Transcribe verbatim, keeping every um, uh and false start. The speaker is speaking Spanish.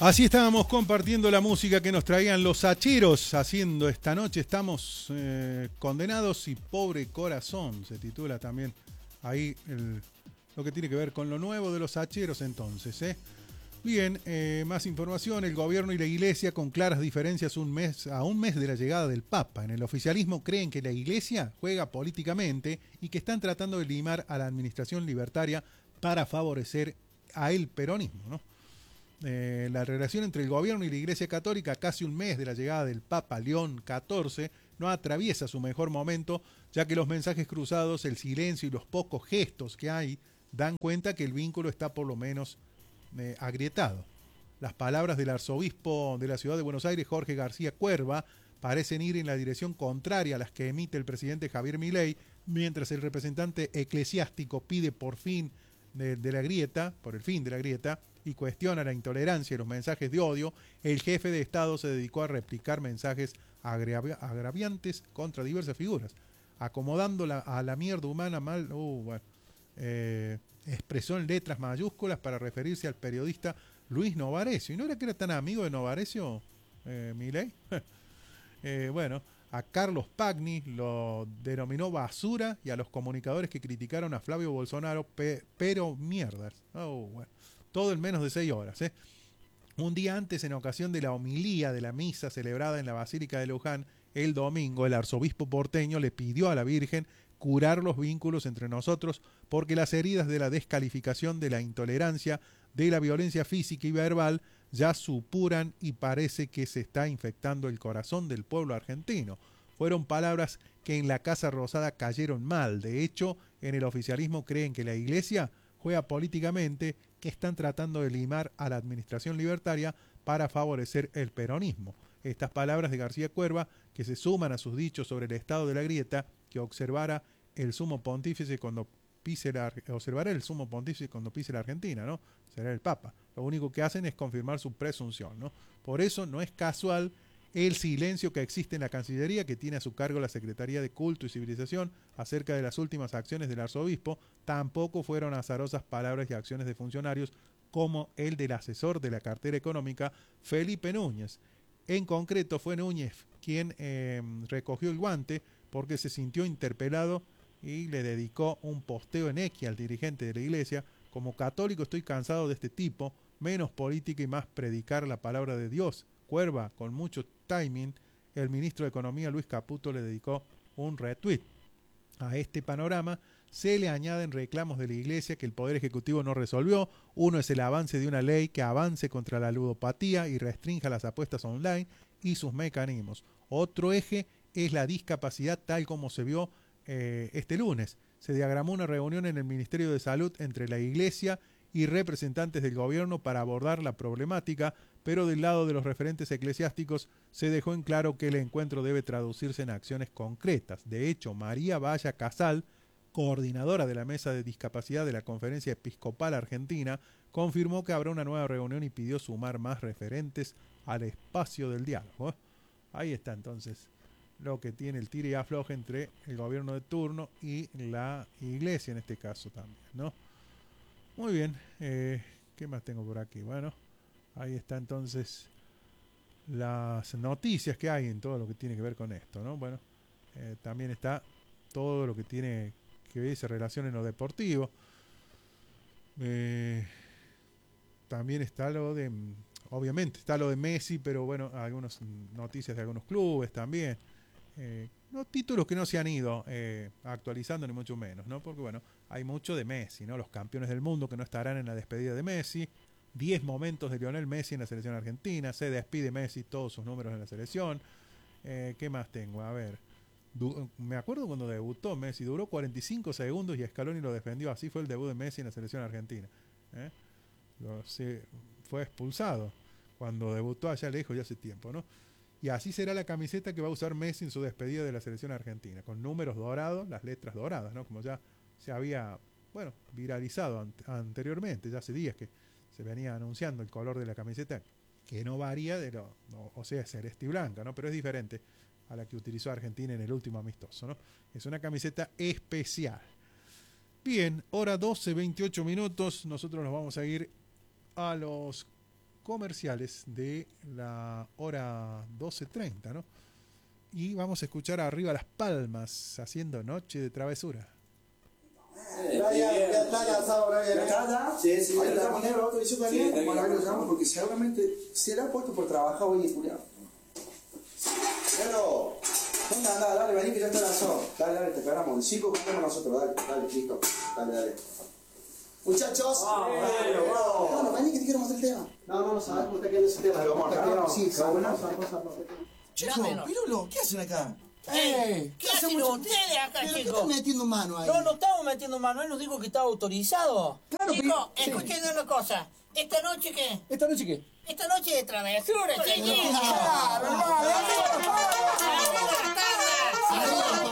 Así estábamos compartiendo la música que nos traían los hacheros, haciendo esta noche estamos eh, condenados y pobre corazón, se titula también ahí el, lo que tiene que ver con lo nuevo de los hacheros entonces. ¿eh? Bien, eh, más información, el gobierno y la iglesia con claras diferencias un mes, a un mes de la llegada del Papa. En el oficialismo creen que la iglesia juega políticamente y que están tratando de limar a la administración libertaria para favorecer a el peronismo, ¿no? Eh, la relación entre el gobierno y la Iglesia Católica, casi un mes de la llegada del Papa León catorce, no atraviesa su mejor momento, ya que los mensajes cruzados, el silencio y los pocos gestos que hay dan cuenta que el vínculo está por lo menos eh, agrietado. Las palabras del arzobispo de la ciudad de Buenos Aires, Jorge García Cuerva, parecen ir en la dirección contraria a las que emite el presidente Javier Milei, mientras el representante eclesiástico pide por fin de, de la grieta, por el fin de la grieta, y cuestiona la intolerancia y los mensajes de odio. El jefe de Estado se dedicó a replicar mensajes agravi- agraviantes contra diversas figuras, acomodando la, a la mierda humana mal, uh, bueno, eh, expresó en letras mayúsculas para referirse al periodista Luis Novarecio. ¿Y no era que era tan amigo de Novarecio, eh, Milei? eh, bueno, a Carlos Pagni lo denominó basura y a los comunicadores que criticaron a Flavio Bolsonaro, pe- pero mierdas. Oh, bueno. Todo en menos de seis horas. ¿eh? Un día antes, en ocasión de la homilía de la misa celebrada en la Basílica de Luján, el domingo, el arzobispo porteño le pidió a la Virgen curar los vínculos entre nosotros, porque las heridas de la descalificación, de la intolerancia, de la violencia física y verbal ya supuran y parece que se está infectando el corazón del pueblo argentino. Fueron palabras que en la Casa Rosada cayeron mal. De hecho, en el oficialismo creen que la Iglesia juega políticamente, que están tratando de limar a la administración libertaria para favorecer el peronismo. Estas palabras de García Cuerva, que se suman a sus dichos sobre el estado de la grieta, que observara el sumo pontífice cuando pise la, observará el sumo pontífice cuando pise la Argentina, ¿no? Será el Papa. Lo único que hacen es confirmar su presunción, ¿no? Por eso no es casual el silencio que existe en la Cancillería, que tiene a su cargo la Secretaría de Culto y Civilización, acerca de las últimas acciones del arzobispo. Tampoco fueron azarosas palabras y acciones de funcionarios como el del asesor de la cartera económica, Felipe Núñez. En concreto fue Núñez quien eh, recogió el guante porque se sintió interpelado y le dedicó un posteo en X al dirigente de la iglesia. Como católico estoy cansado de este tipo, menos política y más predicar la palabra de Dios. Cuerva, con mucho timing, el ministro de Economía Luis Caputo le dedicó un retweet. A este panorama se le añaden reclamos de la Iglesia que el Poder Ejecutivo no resolvió. Uno es el avance de una ley que avance contra la ludopatía y restrinja las apuestas online y sus mecanismos. Otro eje es la discapacidad, tal como se vio eh, este lunes. Se diagramó una reunión en el Ministerio de Salud entre la Iglesia y representantes del gobierno para abordar la problemática, pero del lado de los referentes eclesiásticos se dejó en claro que el encuentro debe traducirse en acciones concretas. De hecho, María Valla Casal, coordinadora de la Mesa de Discapacidad de la Conferencia Episcopal Argentina, confirmó que habrá una nueva reunión y pidió sumar más referentes al espacio del diálogo. Ahí está entonces lo que tiene el tire y afloje entre el gobierno de turno y la iglesia en este caso también, ¿no? Muy bien, eh, ¿qué más tengo por aquí? Bueno, ahí está entonces las noticias que hay en todo lo que tiene que ver con esto, ¿no? Bueno, eh, también está todo lo que tiene que ver, se relaciona en lo deportivo. Eh, también está lo de, obviamente está lo de Messi, pero bueno, algunas noticias de algunos clubes también. Eh, no títulos que no se han ido eh, actualizando ni mucho menos, ¿no? Porque bueno, hay mucho de Messi, ¿no? Los campeones del mundo que no estarán en la despedida de Messi, diez momentos de Lionel Messi en la selección argentina, se despide Messi, todos sus números en la selección. Eh, ¿Qué más tengo? A ver, du- me acuerdo cuando debutó Messi, duró cuarenta y cinco segundos y Scaloni lo defendió, así fue el debut de Messi en la selección argentina. ¿eh? Lo, se, fue expulsado cuando debutó allá lejos ya hace tiempo, ¿no? Y así será la camiseta que va a usar Messi en su despedida de la selección argentina, con números dorados, las letras doradas, ¿no? Como ya se había, bueno, viralizado an- anteriormente, ya hace días que se venía anunciando el color de la camiseta, que no varía de lo, no, o sea, es celeste y blanca, ¿no? Pero es diferente a la que utilizó Argentina en el último amistoso, ¿no? Es una camiseta especial. Bien, hora doce, veintiocho minutos, nosotros nos vamos a ir a los comerciales de la hora doce treinta, ¿no? Y vamos a escuchar arriba Las Palmas haciendo Noche de Travesura. Brian, ya está lanzado, Brian. ¿Ya está ya? Sí, sí. Ahí está negro, otro dice también. Bueno, ahí lo llamo porque seguramente será puesto por trabajar hoy en Julián. Pero, ¿dónde anda? Dale, vení que ya está lanzado. Dale, dale, te esperamos. En cinco cantamos nosotros, dale, dale, listo. Dale, dale. Muchachos, bueno, vení que te quiero mostrar el tema. No, no, no sabes cómo está quedando ese tema. Lo mostramos. Sí, sabemos. Chico, Pirulo, ¿qué hacen acá? Eh, ¿Qué hacen ustedes acá, ¿Pero chicos? qué están metiendo mano ahí? No, no estamos metiendo mano, él nos dijo que estaba autorizado. Claro, chicos, pero- escuchen una cosa. ¿Esta noche qué? ¿Esta noche qué? Esta noche de travesura, chiquillos. Claro, hermano. ¡Arriba las tablas!